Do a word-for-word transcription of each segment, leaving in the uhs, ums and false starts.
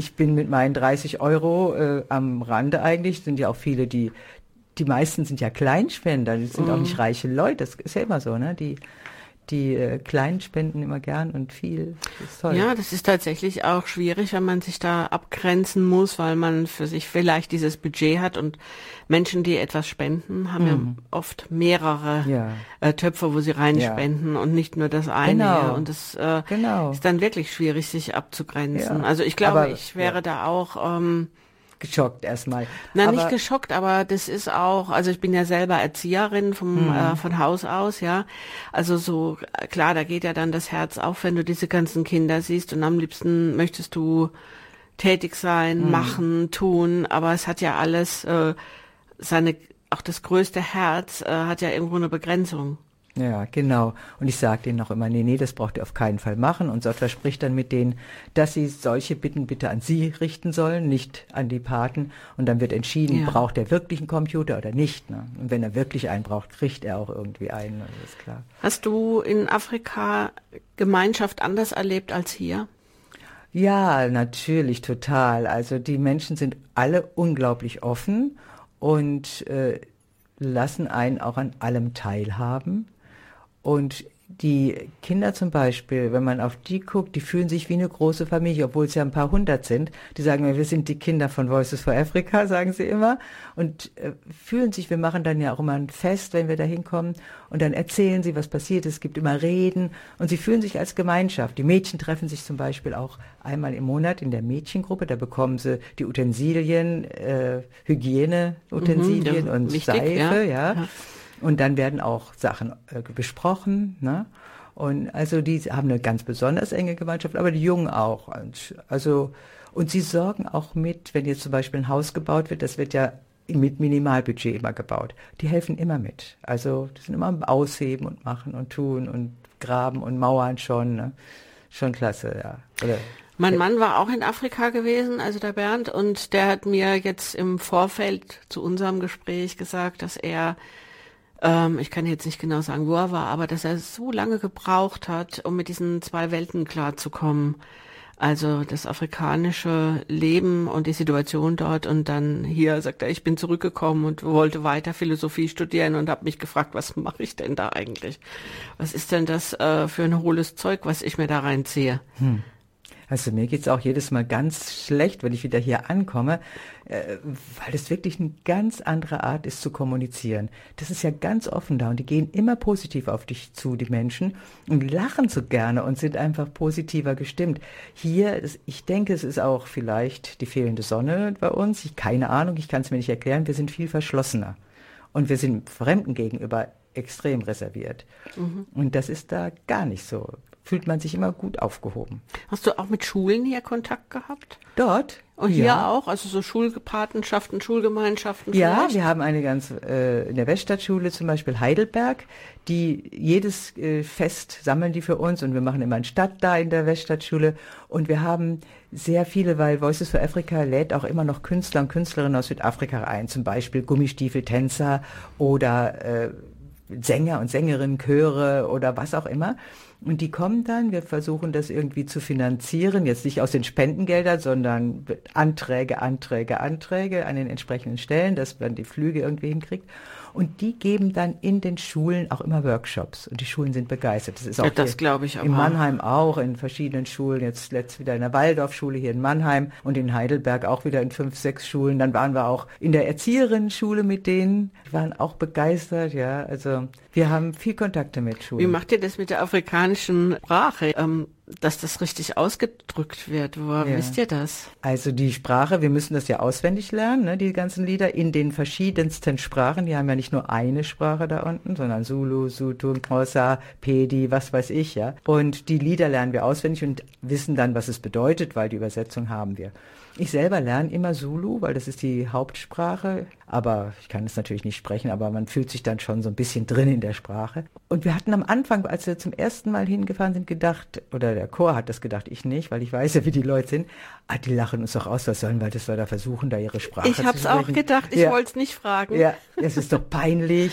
ich bin mit meinen dreißig Euro äh, am Rande eigentlich, sind ja auch viele, die, die meisten sind ja Kleinspender, die sind mm. auch nicht reiche Leute, das ist ja immer so, ne, die Die äh, Kleinen spenden immer gern und viel. Das ist toll. Ja, das ist tatsächlich auch schwierig, wenn man sich da abgrenzen muss, weil man für sich vielleicht dieses Budget hat und Menschen, die etwas spenden, haben mhm. ja oft mehrere ja. Äh, Töpfe, wo sie reinspenden ja. und nicht nur das eine. Genau. Und das äh, genau. ist dann wirklich schwierig, sich abzugrenzen. Ja. Also ich glaube, aber, ich wäre ja. da auch... Ähm, geschockt erstmal. Na, nicht geschockt, aber das ist auch, also ich bin ja selber Erzieherin vom mhm. äh, von Haus aus, ja. Also so, klar, da geht ja dann das Herz auf, wenn du diese ganzen Kinder siehst und am liebsten möchtest du tätig sein, mhm. machen, tun, aber es hat ja alles äh, seine, auch das größte Herz äh, hat ja irgendwo eine Begrenzung. Ja, genau. Und ich sage denen auch immer, nee, nee, das braucht ihr auf keinen Fall machen. Und Sottler spricht dann mit denen, dass sie solche Bitten bitte an sie richten sollen, nicht an die Paten. Und dann wird entschieden, ja. braucht er wirklich einen Computer oder nicht. Ne? Und wenn er wirklich einen braucht, kriegt er auch irgendwie einen. Das ist klar. Hast du in Afrika Gemeinschaft anders erlebt als hier? Ja, natürlich, total. Also die Menschen sind alle unglaublich offen und äh, lassen einen auch an allem teilhaben. Und die Kinder zum Beispiel, wenn man auf die guckt, die fühlen sich wie eine große Familie, obwohl es ja ein paar hundert sind. Die sagen mir, wir sind die Kinder von Voices for Africa, sagen sie immer. Und äh, fühlen sich, wir machen dann ja auch immer ein Fest, wenn wir da hinkommen. Und dann erzählen sie, was passiert ist. Es gibt immer Reden. Und sie fühlen sich als Gemeinschaft. Die Mädchen treffen sich zum Beispiel auch einmal im Monat in der Mädchengruppe. Da bekommen sie die Utensilien, äh, Hygieneutensilien mhm, ja, und wichtig, Seife, ja. ja. ja. Und dann werden auch Sachen äh, besprochen, ne? Und also die haben eine ganz besonders enge Gemeinschaft, aber die Jungen auch. Und, also, und sie sorgen auch mit, wenn jetzt zum Beispiel ein Haus gebaut wird, das wird ja mit Minimalbudget immer gebaut. Die helfen immer mit. Also die sind immer am Ausheben und machen und tun und graben und mauern schon, ne? Schon klasse, ja. Oder, mein Mann war auch in Afrika gewesen, also der Bernd, und der hat mir jetzt im Vorfeld zu unserem Gespräch gesagt, dass er ich kann jetzt nicht genau sagen, wo er war, aber dass er so lange gebraucht hat, um mit diesen zwei Welten klarzukommen. Also das afrikanische Leben und die Situation dort und dann hier sagt er, ich bin zurückgekommen und wollte weiter Philosophie studieren und habe mich gefragt, was mache ich denn da eigentlich? Was ist denn das äh, für ein hohles Zeug, was ich mir da reinziehe? Hm. Also mir geht's auch jedes Mal ganz schlecht, wenn ich wieder hier ankomme, äh, weil das wirklich eine ganz andere Art ist zu kommunizieren. Das ist ja ganz offen da und die gehen immer positiv auf dich zu, die Menschen, und lachen so gerne und sind einfach positiver gestimmt. Hier, das, ich denke, es ist auch vielleicht die fehlende Sonne bei uns. Ich, keine Ahnung, ich kann es mir nicht erklären. Wir sind viel verschlossener und wir sind Fremden gegenüber extrem reserviert. Mhm. Und das ist da gar nicht so. Fühlt man sich immer gut aufgehoben. Hast du auch mit Schulen hier Kontakt gehabt? Dort? Und hier ja. auch? Also so Schulpatenschaften, Schulgemeinschaften? Ja, vielleicht? Wir haben eine ganz, äh, in der Weststadtschule zum Beispiel Heidelberg, die jedes äh, Fest sammeln die für uns und wir machen immer ein Stadt da in der Weststadtschule und wir haben sehr viele, weil Voices for Africa lädt auch immer noch Künstler und Künstlerinnen aus Südafrika ein, zum Beispiel Gummistiefeltänzer oder äh, Sänger und Sängerinnen, Chöre oder was auch immer. Und die kommen dann, wir versuchen das irgendwie zu finanzieren, jetzt nicht aus den Spendengeldern, sondern Anträge, Anträge, Anträge an den entsprechenden Stellen, dass man die Flüge irgendwie hinkriegt. Und die geben dann in den Schulen auch immer Workshops. Und die Schulen sind begeistert. Das ist auch ja, das glaube ich auch. In Mannheim auch, in verschiedenen Schulen. Jetzt letzt wieder in der Waldorfschule hier in Mannheim und in Heidelberg auch wieder in fünf, sechs Schulen. Dann waren wir auch in der Erzieherinnen-Schule mit denen. Die waren auch begeistert, ja. Also wir haben viel Kontakte mit Schulen. Wie macht ihr das mit der afrikanischen Sprache? Ähm dass das richtig ausgedrückt wird. Woher ja. wisst ihr das? Also die Sprache, wir müssen das ja auswendig lernen, ne, die ganzen Lieder in den verschiedensten Sprachen. Die haben ja nicht nur eine Sprache da unten, sondern Zulu, Sotho, Xhosa, Pedi, was weiß ich, ja. Und die Lieder lernen wir auswendig und wissen dann, was es bedeutet, weil die Übersetzung haben wir. Ich selber lerne immer Zulu, weil das ist die Hauptsprache, aber ich kann es natürlich nicht sprechen, aber man fühlt sich dann schon so ein bisschen drin in der Sprache. Und wir hatten am Anfang, als wir zum ersten Mal hingefahren sind, gedacht, oder der Chor hat das gedacht, ich nicht, weil ich weiß ja, wie die Leute sind, ah, die lachen uns doch aus, was sollen wir, dass wir da versuchen, da ihre Sprache ich zu hab's sprechen. Ich habe es auch gedacht, ich ja. wollte es nicht fragen. Ja, es ist doch peinlich.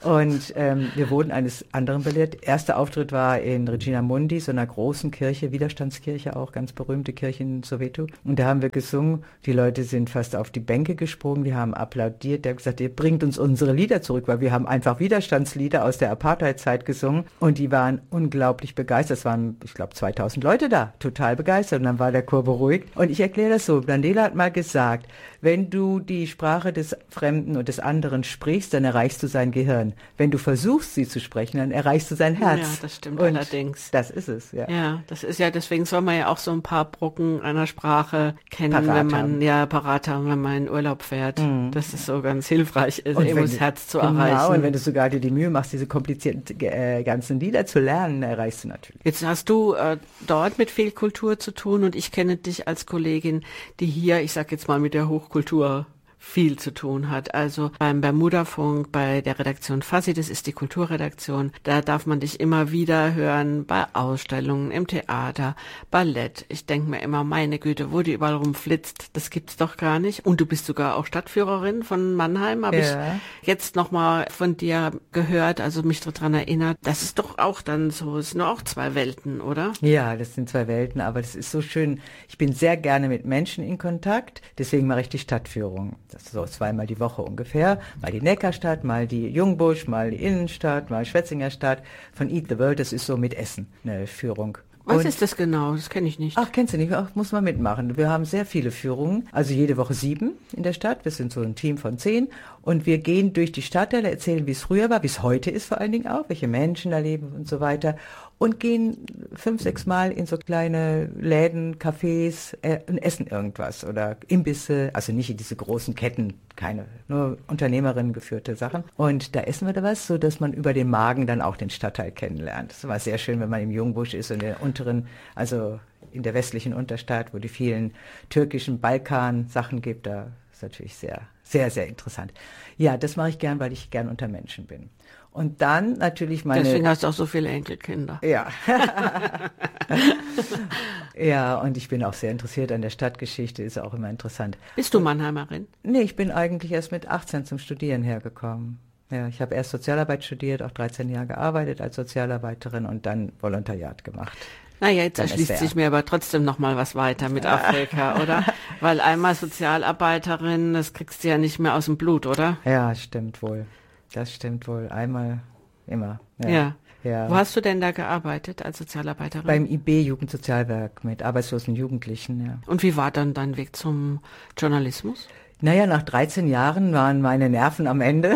Und ähm, wir wurden eines anderen belehrt. Erster Auftritt war in Regina Mundi, so einer großen Kirche, Widerstandskirche auch, ganz berühmte Kirche in Soweto. Und da haben wir gesungen. Die Leute sind fast auf die Bänke gesprungen, die haben applaudiert. Der hat gesagt, ihr bringt uns unsere Lieder zurück, weil wir haben einfach Widerstandslieder aus der Apartheid-Zeit gesungen. Und die waren unglaublich begeistert. Es waren, ich glaube, zweitausend Leute da, total begeistert. Und dann war der Chor beruhigt. Und ich erkläre das so. Mandela hat mal gesagt, wenn du die Sprache des Fremden und des anderen sprichst, dann erreichst du sein Gehirn. Wenn du versuchst, sie zu sprechen, dann erreichst du sein Herz. Ja, das stimmt und allerdings. Das ist es, ja. Ja, das ist ja, deswegen soll man ja auch so ein paar Brocken einer Sprache kennen, Parat wenn man haben. ja parat haben, wenn man in Urlaub fährt. Mhm. Das ist so ganz hilfreich, ist, Und eben wenn das du- Herz zu genau, erreichen. und wenn du sogar dir die Mühe machst, diese komplizierten äh, ganzen Lieder zu lernen, erreichst du natürlich. Jetzt hast du äh, dort mit viel Kultur zu tun und ich kenne dich als Kollegin, die hier, ich sag jetzt mal, mit der Hochkultur viel zu tun hat. Also beim Bermuda-Funk, bei der Redaktion Fassi, das ist die Kulturredaktion, da darf man dich immer wieder hören bei Ausstellungen, im Theater, Ballett. Ich denke mir immer, meine Güte, wo die überall rumflitzt, das gibt's doch gar nicht. Und du bist sogar auch Stadtführerin von Mannheim, habe Ja. ich jetzt nochmal von dir gehört, also mich daran erinnert. Das ist doch auch dann so, es sind nur auch zwei Welten, oder? Ja, das sind zwei Welten, aber das ist so schön. Ich bin sehr gerne mit Menschen in Kontakt, deswegen mache ich die Stadtführung. Das ist so zweimal die Woche ungefähr. Mal die Neckarstadt, mal die Jungbusch, mal die Innenstadt, mal Schwetzinger Stadt. Von Eat the World, das ist so mit Essen eine Führung. Was Und- ist das genau? Das kenne ich nicht. Ach, kennst du nicht? Ach, muss man mitmachen. Wir haben sehr viele Führungen, also jede Woche sieben in der Stadt. Wir sind so ein Team von zehn und wir gehen durch die Stadtteile, erzählen, wie es früher war, wie es heute ist vor allen Dingen auch, welche Menschen da leben und so weiter und gehen fünf, sechs Mal in so kleine Läden, Cafés äh, und essen irgendwas oder Imbisse, also nicht in diese großen Ketten, keine, nur Unternehmerinnen geführte Sachen. Und da essen wir da was, so dass man über den Magen dann auch den Stadtteil kennenlernt. Das war sehr schön, wenn man im Jungbusch ist und in der unteren, also in der westlichen Unterstadt, wo die vielen türkischen Balkan-Sachen gibt, da ist natürlich sehr, sehr, sehr interessant. Ja, das mache ich gern, weil ich gern unter Menschen bin. Und dann natürlich meine... Deswegen hast du auch so viele Enkelkinder. Ja. Ja, und ich bin auch sehr interessiert an der Stadtgeschichte, ist auch immer interessant. Bist du Mannheimerin? Nee, ich bin eigentlich erst mit achtzehn zum Studieren hergekommen. Ja, ich habe erst Sozialarbeit studiert, auch dreizehn Jahre gearbeitet als Sozialarbeiterin und dann Volontariat gemacht. Naja, jetzt Beim erschließt S W R. sich mir aber trotzdem noch mal was weiter mit Afrika, oder? Weil einmal Sozialarbeiterin, das kriegst du ja nicht mehr aus dem Blut, oder? Ja, stimmt wohl. Das stimmt wohl. Einmal, immer. Ja. Ja. Wo hast du denn da gearbeitet als Sozialarbeiterin? Beim I B Jugendsozialwerk mit arbeitslosen Jugendlichen, ja. Und wie war dann dein Weg zum Journalismus? Naja, nach dreizehn Jahren waren meine Nerven am Ende.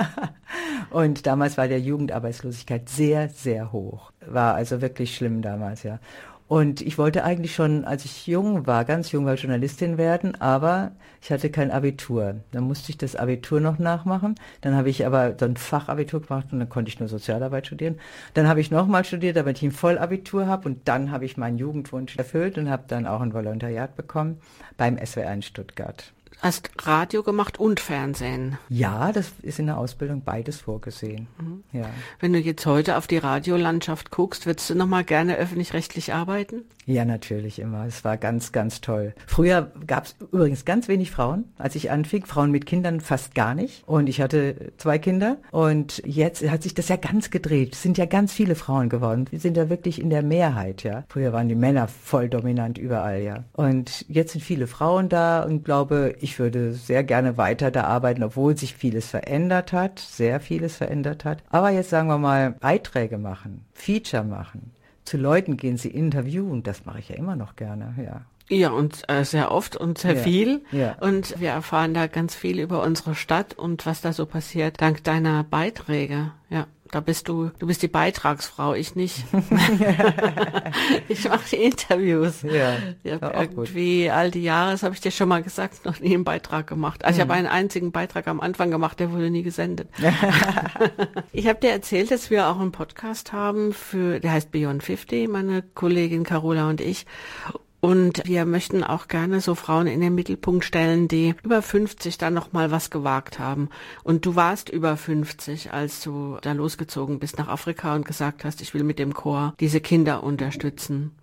Und damals war der Jugendarbeitslosigkeit sehr, sehr hoch. War also wirklich schlimm damals, ja. Und ich wollte eigentlich schon, als ich jung war, ganz jung war, Journalistin werden, aber ich hatte kein Abitur. Dann musste ich das Abitur noch nachmachen. Dann habe ich aber so ein Fachabitur gemacht und dann konnte ich nur Sozialarbeit studieren. Dann habe ich nochmal studiert, damit ich ein Vollabitur habe und dann habe ich meinen Jugendwunsch erfüllt und habe dann auch ein Volontariat bekommen beim S W R in Stuttgart. Hast Radio gemacht und Fernsehen. Ja, das ist in der Ausbildung beides vorgesehen. Mhm. Ja. Wenn du jetzt heute auf die Radiolandschaft guckst, würdest du noch mal gerne öffentlich-rechtlich arbeiten? Ja, natürlich immer. Es war ganz, ganz toll. Früher gab es übrigens ganz wenig Frauen, als ich anfing. Frauen mit Kindern fast gar nicht. Und ich hatte zwei Kinder. Und jetzt hat sich das ja ganz gedreht. Es sind ja ganz viele Frauen geworden. Wir sind ja wirklich in der Mehrheit, ja. Früher waren die Männer voll dominant überall, ja. Und jetzt sind viele Frauen da und glaube, ich würde sehr gerne weiter da arbeiten, obwohl sich vieles verändert hat, sehr vieles verändert hat. Aber jetzt sagen wir mal, Beiträge machen, Feature machen. Zu Leuten gehen, sie interviewen, das mache ich ja immer noch gerne, ja. Ja, und äh, sehr oft und sehr Ja, viel. ja. Und wir erfahren da ganz viel über unsere Stadt und was da so passiert, dank deiner Beiträge. Ja, da bist du, du bist die Beitragsfrau, ich nicht. Ich mache die Interviews. Ja, Ich hab ja, auch gut. irgendwie all die Jahre, das habe ich dir schon mal gesagt, noch nie einen Beitrag gemacht. Also ich habe einen einzigen Beitrag am Anfang gemacht, der wurde nie gesendet. Ich habe dir erzählt, dass wir auch einen Podcast haben, für, der heißt Beyond fünfzig, meine Kollegin Carola und ich. Und wir möchten auch gerne so Frauen in den Mittelpunkt stellen, die über fünfzig dann noch mal was gewagt haben. Und du warst über fünfzig, als du da losgezogen bist nach Afrika und gesagt hast, ich will mit dem Chor diese Kinder unterstützen.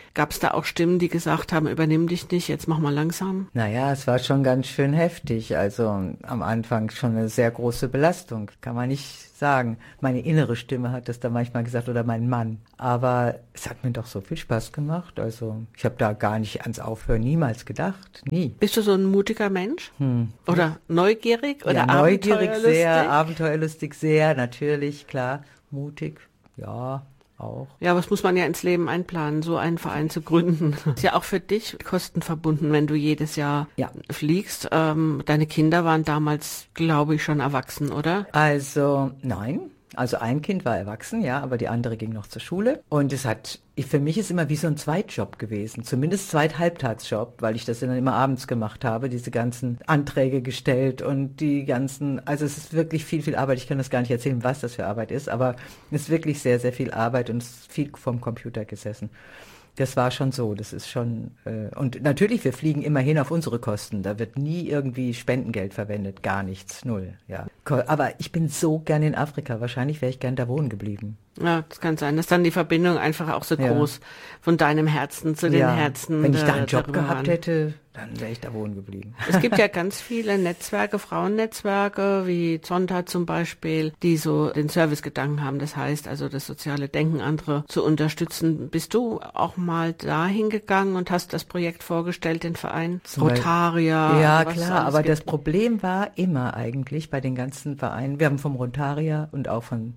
Gab es da auch Stimmen, die gesagt haben, übernimm dich nicht, jetzt mach mal langsam? Naja, es war schon ganz schön heftig. Also am Anfang schon eine sehr große Belastung, kann man nicht sagen. Meine innere Stimme hat das da manchmal gesagt oder mein Mann. Aber es hat mir doch so viel Spaß gemacht. Also ich habe da gar nicht ans Aufhören niemals gedacht. Nie. Bist du so ein mutiger Mensch? Hm. Oder neugierig? Oder ja, neugierig abenteuerlustig? sehr, abenteuerlustig sehr, natürlich, klar. Mutig, ja. Auch. Ja, was muss man ja ins Leben einplanen, so einen Verein zu gründen. Ist ja auch für dich kostenverbunden, wenn du jedes Jahr ja. fliegst. Ähm, deine Kinder waren damals, glaube ich, schon erwachsen, oder? Also, nein. Also ein Kind war erwachsen, ja, aber die andere ging noch zur Schule. Und es hat, ich, für mich ist immer wie so ein Zweitjob gewesen, zumindest Zweit-Halbtagsjob, weil ich das dann immer abends gemacht habe, diese ganzen Anträge gestellt und die ganzen, also es ist wirklich viel, viel Arbeit. Ich kann das gar nicht erzählen, was das für Arbeit ist, aber es ist wirklich sehr, sehr viel Arbeit und es ist viel vom Computer gesessen. Das war schon so, das ist schon, äh, und natürlich, wir fliegen immerhin auf unsere Kosten, da wird nie irgendwie Spendengeld verwendet, gar nichts, null, ja. Aber ich bin so gern in Afrika, wahrscheinlich wäre ich gern da wohnen geblieben. Ja, das kann sein, dass dann die Verbindung einfach auch so ja. groß von deinem Herzen zu den ja. Herzen. Wenn ich da einen Job gehabt waren. hätte, dann wäre ich da wohnen geblieben. Es gibt ja ganz viele Netzwerke, Frauennetzwerke, wie Zonta zum Beispiel, die so den Servicegedanken haben. Das heißt also, das soziale Denken andere zu unterstützen. Bist du auch mal dahin gegangen und hast das Projekt vorgestellt, den Verein? Zum Rotaria. Ja, klar, aber gibt. Das Problem war immer eigentlich bei den ganzen Vereinen, wir haben vom Rotaria und auch von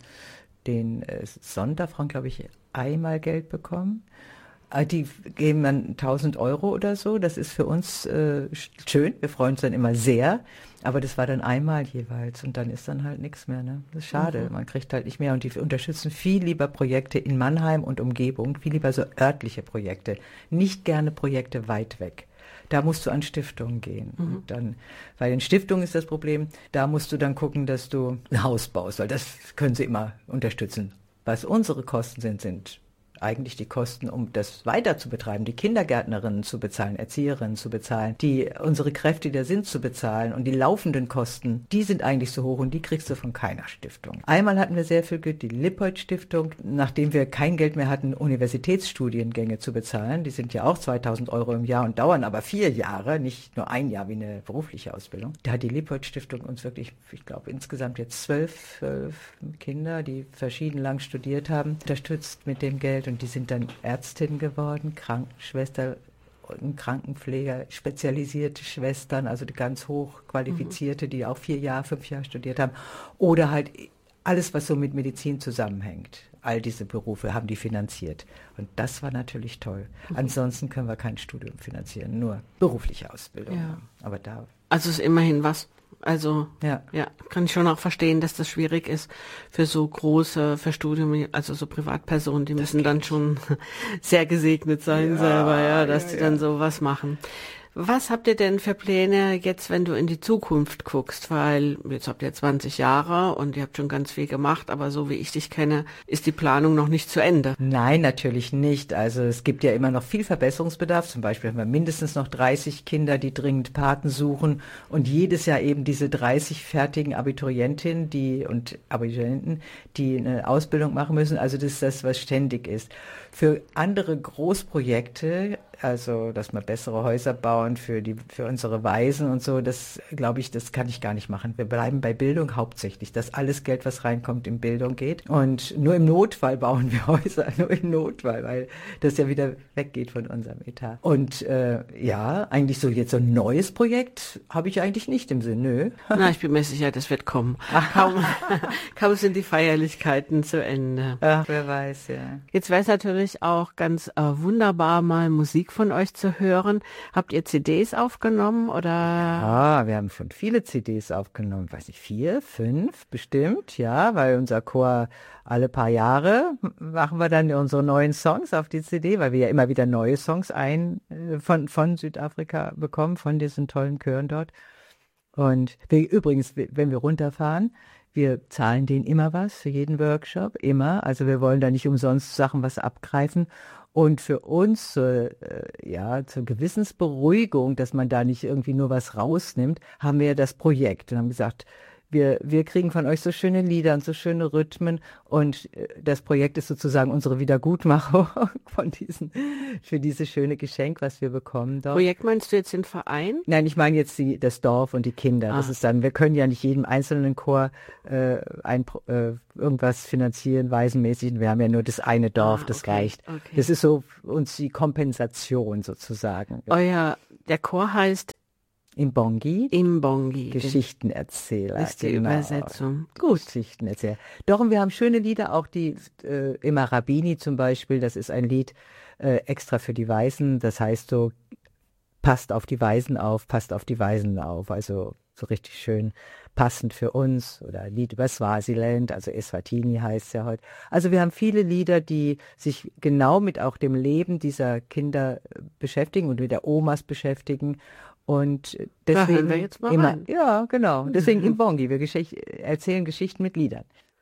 den äh, Sonderfrauen, glaube ich, einmal Geld bekommen. Die geben dann tausend Euro oder so. Das ist für uns äh, schön. Wir freuen uns dann immer sehr. Aber das war dann einmal jeweils und dann ist dann halt nichts mehr. Ne? Das ist schade. Mhm. Man kriegt halt nicht mehr. Und die unterstützen viel lieber Projekte in Mannheim und Umgebung, viel lieber so örtliche Projekte. Nicht gerne Projekte weit weg. Da musst du an Stiftungen gehen. Mhm. Und dann, weil in Stiftungen ist das Problem, da musst du dann gucken, dass du ein Haus baust, weil das können sie immer unterstützen. Was unsere Kosten sind, sind eigentlich die Kosten, um das weiter zu betreiben, die Kindergärtnerinnen zu bezahlen, Erzieherinnen zu bezahlen, die unsere Kräfte, die da sind, zu bezahlen und die laufenden Kosten, die sind eigentlich so hoch und die kriegst du von keiner Stiftung. Einmal hatten wir sehr viel Glück, die Lippold-Stiftung, nachdem wir kein Geld mehr hatten, Universitätsstudiengänge zu bezahlen, die sind ja auch zweitausend Euro im Jahr und dauern aber vier Jahre, nicht nur ein Jahr wie eine berufliche Ausbildung. Da hat die Lippold-Stiftung uns wirklich, ich glaube insgesamt jetzt zwölf, zwölf Kinder, die verschieden lang studiert haben, unterstützt mit dem Geld. Und die sind dann Ärztin geworden, Krankenschwester, Krankenpfleger, spezialisierte Schwestern, also die ganz hochqualifizierte, die auch vier Jahre, fünf Jahre studiert haben. Oder halt alles, was so mit Medizin zusammenhängt. All diese Berufe haben die finanziert. Und das war natürlich toll. Mhm. Ansonsten können wir kein Studium finanzieren, nur berufliche Ausbildung. Ja. Aber da. Also ist immerhin was. Also ja. ja, kann ich schon auch verstehen, dass das schwierig ist für so große, für Studium, also so Privatpersonen, die das müssen dann schon sehr gesegnet sein ja, selber, ja, dass ja, die ja. dann sowas machen. Was habt ihr denn für Pläne jetzt, wenn du in die Zukunft guckst? Weil jetzt habt ihr zwanzig Jahre und ihr habt schon ganz viel gemacht, aber so wie ich dich kenne, ist die Planung noch nicht zu Ende. Nein, natürlich nicht. Also es gibt ja immer noch viel Verbesserungsbedarf. Zum Beispiel haben wir mindestens noch dreißig Kinder, die dringend Paten suchen und jedes Jahr eben diese dreißig fertigen Abiturientinnen die und Abiturienten, die eine Ausbildung machen müssen. Also das ist das, was ständig ist. Für andere Großprojekte, also dass wir bessere Häuser bauen für die für unsere Waisen und so, das glaube ich, das kann ich gar nicht machen. Wir bleiben bei Bildung hauptsächlich, dass alles Geld, was reinkommt, in Bildung geht. Und nur im Notfall bauen wir Häuser, nur im Notfall, weil das ja wieder weggeht von unserem Etat. Und äh, ja, eigentlich so jetzt so ein neues Projekt habe ich eigentlich nicht im Sinn, nö. Na, ich bin mir sicher, das wird kommen. Kaum, kaum sind die Feierlichkeiten zu Ende. Ach, wer weiß, ja. Jetzt wäre es natürlich auch ganz äh, wunderbar, mal Musik von euch zu hören. Habt ihr C Ds aufgenommen oder? Ja, wir haben schon viele C Ds aufgenommen. Weiß nicht, vier, fünf bestimmt, ja, weil unser Chor alle paar Jahre machen wir dann unsere neuen Songs auf die C D, weil wir ja immer wieder neue Songs ein äh, von, von Südafrika bekommen, von diesen tollen Chören dort. Und wir, übrigens, wenn wir runterfahren, wir zahlen denen immer was für jeden Workshop, immer. Also wir wollen da nicht umsonst Sachen was abgreifen. Und für uns, äh, ja, zur Gewissensberuhigung, dass man da nicht irgendwie nur was rausnimmt, haben wir das Projekt und haben gesagt, wir, wir kriegen von euch so schöne Lieder und so schöne Rhythmen und das Projekt ist sozusagen unsere Wiedergutmachung von diesen, für dieses schöne Geschenk, was wir bekommen dort. Projekt meinst du jetzt den Verein? Nein, ich meine jetzt die, das Dorf und die Kinder. Ah. Das ist dann, wir können ja nicht jedem einzelnen Chor äh, ein, äh, irgendwas finanzieren, waisenmäßig. Wir haben ja nur das eine Dorf, ah, okay, das reicht. Okay. Das ist so uns die Kompensation sozusagen. Euer, der Chor heißt Imbongi. Imbongi. Geschichtenerzähler. Ist die genau. Übersetzung. Gut. Geschichtenerzähler. Doch, und wir haben schöne Lieder, auch die äh, Immer Rabini zum Beispiel, das ist ein Lied äh, extra für die Waisen, das heißt so, passt auf die Waisen auf, passt auf die Waisen auf, also so richtig schön passend für uns, oder ein Lied über Swasiland, also Eswatini heißt es ja heute. Also wir haben viele Lieder, die sich genau mit auch dem Leben dieser Kinder beschäftigen und mit der Omas beschäftigen. Und deswegen wir jetzt mal immer, rein. ja, genau. Deswegen Imbongi. Wir Geschicht, erzählen Geschichten mit Liedern.